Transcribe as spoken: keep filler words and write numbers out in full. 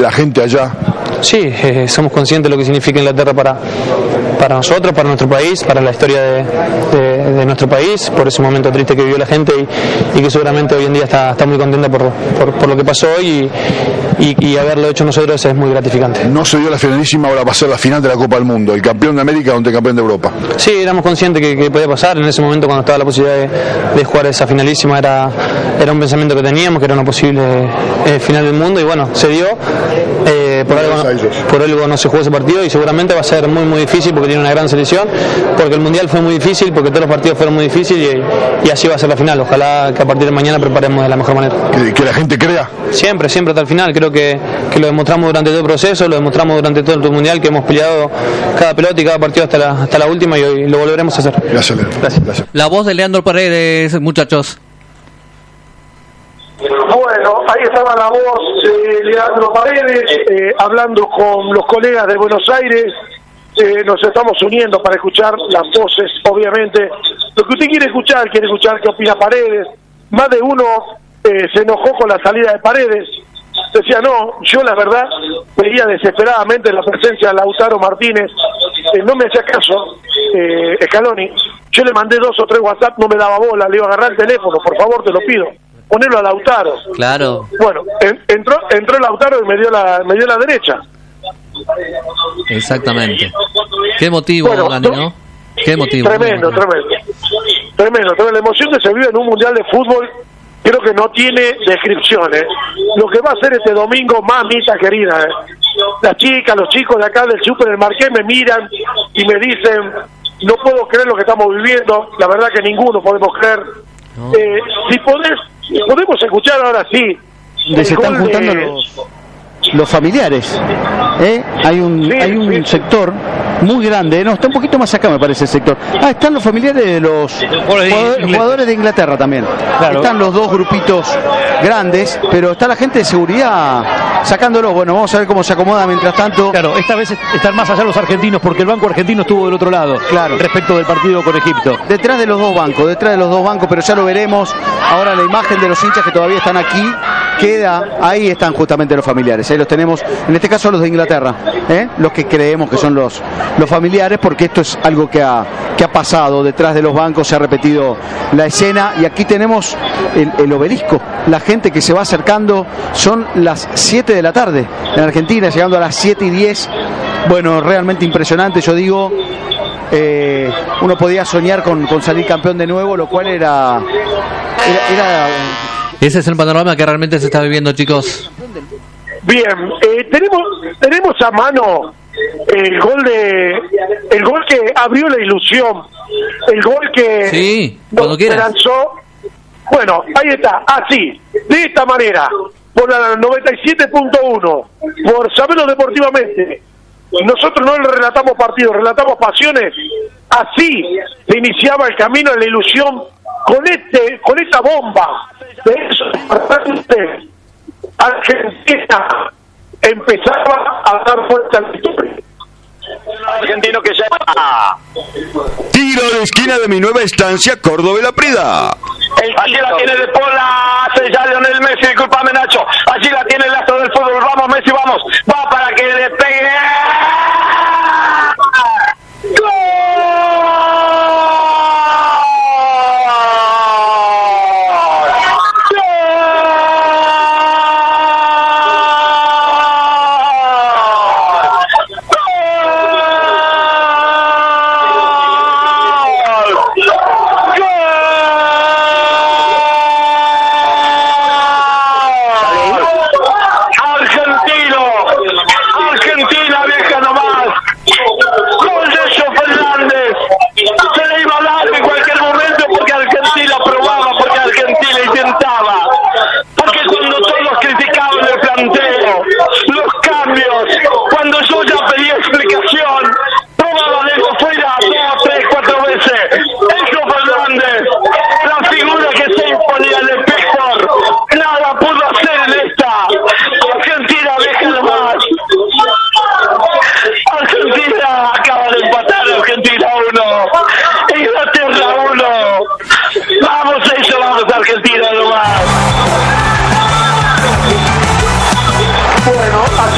la gente allá? Sí, eh, somos conscientes de lo que significa Inglaterra para, para nosotros, para nuestro país, para la historia de, de, de nuestro país, por ese momento triste que vivió la gente y, y que seguramente hoy en día está, está muy contenta por, por, por lo que pasó hoy y, y, y haberlo hecho nosotros es muy gratificante. No se dio la finalísima, ahora va a ser la final de la Copa del Mundo, el campeón de América contra el campeón de Europa. Sí, éramos conscientes que, que podía pasar, en ese momento cuando estaba la posibilidad de, de jugar esa finalísima era, era un pensamiento que teníamos, que era una posible eh, final del mundo y bueno, se dio. Eh, por, algo, por algo no se jugó ese partido y seguramente va a ser muy muy difícil porque tiene una gran selección, porque el Mundial fue muy difícil, porque todos los partidos fueron muy difíciles y, y así va a ser la final. Ojalá que a partir de mañana preparemos de la mejor manera. Que, que la gente crea. Siempre, siempre hasta el final. Creo que, que lo demostramos durante todo el proceso, lo demostramos durante todo el Mundial, que hemos peleado cada pelota y cada partido hasta la, hasta la última y hoy lo volveremos a hacer. Gracias, Gracias. Gracias. La voz de Leandro Paredes, muchachos. Bueno, ahí estaba la voz de Leandro Paredes, eh, hablando con los colegas de Buenos Aires. Eh, nos estamos uniendo para escuchar las voces, obviamente. Lo que usted quiere escuchar, quiere escuchar qué opina Paredes. Más de uno eh, se enojó con la salida de Paredes. Decía, no, yo la verdad veía desesperadamente la presencia de Lautaro Martínez. Eh, no me hacía caso, eh, Scaloni. Yo le mandé dos o tres WhatsApp, no me daba bola, le iba a agarrar el teléfono, por favor, te lo pido. Ponerlo a Lautaro. Claro. Bueno, en, entró entró Lautaro y me dio la me dio la derecha. Exactamente. Qué motivo, bueno, Dani, ¿no? Qué motivo. Tremendo, tremendo. Tremendo, tremendo. La emoción que se vive en un mundial de fútbol creo que no tiene descripciones. Lo que va a hacer este domingo, mamita querida, ¿eh? Las chicas, los chicos de acá del Super del Marqués me miran y me dicen, no puedo creer lo que estamos viviendo. La verdad que ninguno podemos creer. No. Eh, si podés, podemos escuchar ahora sí. Se están juntando de... los, los familiares. ¿eh? Hay un, sí, hay un sí. sector muy grande, no, está un poquito más acá me parece el sector. Ah, están los familiares de los jugadores, jugadores de Inglaterra también. Claro. Están los dos grupitos grandes, pero está la gente de seguridad sacándolo. Bueno, vamos a ver cómo se acomoda mientras tanto. Claro, esta vez están más allá los argentinos porque el banco argentino estuvo del otro lado. Claro. Respecto del partido con Egipto. Detrás de los dos bancos, detrás de los dos bancos, pero ya lo veremos. Ahora la imagen de los hinchas que todavía están aquí queda, ahí están justamente los familiares, ahí los tenemos, en este caso los de Inglaterra, ¿eh? Los que creemos que son los, los familiares, porque esto es algo que ha, que ha pasado detrás de los bancos, se ha repetido la escena, y aquí tenemos el, el obelisco, la gente que se va acercando, son las siete de la tarde en Argentina, llegando a las siete y diez, bueno, realmente impresionante, yo digo, eh, uno podía soñar con, con salir campeón de nuevo, lo cual era... era, era Ese es el panorama que realmente se está viviendo, chicos. Bien, eh, tenemos tenemos a mano el gol de el gol que abrió la ilusión, el gol que sí, cuando nos quieras. lanzó. Bueno, ahí está, así, de esta manera, por la noventa y siete punto uno, por Saberlo Deportivamente. Nosotros no le relatamos partidos, relatamos pasiones. Así se iniciaba el camino a la ilusión con este con esta bomba. De eso Argentina empezaba a dar fuerza al historia. Argentino que ya tiro de esquina de mi nueva estancia, Córdoba y La Prida. El allí la tiene de Pola, hace ya Lionel Messi, discúlpame Nacho, allí la tiene el astro del fútbol, vamos Messi, vamos, va para que le pegue. ¡Gol!